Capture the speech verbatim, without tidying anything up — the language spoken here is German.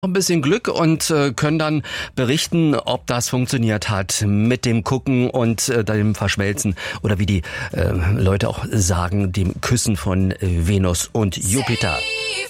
Ein bisschen Glück und äh, können dann berichten, ob das funktioniert hat mit dem Gucken und äh, dem Verschmelzen oder wie die äh, Leute auch sagen, dem Küssen von Venus und Jupiter.